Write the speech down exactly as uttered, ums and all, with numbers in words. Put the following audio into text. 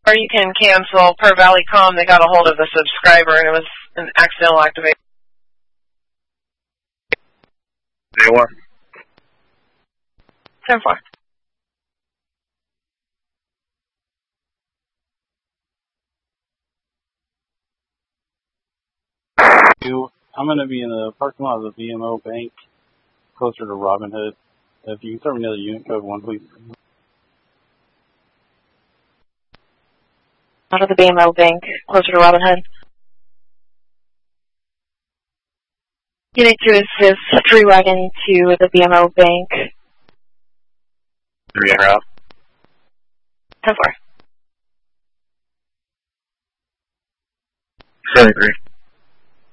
Or you can cancel per Valleycom. They got a hold of the subscriber and it was an accidental activation. They were. ten four. I'm going to be in the parking lot of the B M O Bank, closer to Robin Hood. If you can start me another unit code one, please. Out of the B M O Bank, closer to Robin Hood. Unit two is this three wagon to the B M O Bank. Three en route. ten four. seventy-three.